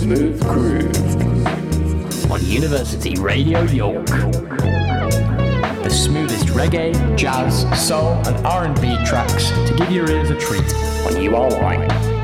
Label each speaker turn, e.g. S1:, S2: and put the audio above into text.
S1: Smooth Groove
S2: on University Radio York. The smoothest reggae, jazz, soul and R&B tracks to give your ears a treat
S1: on URY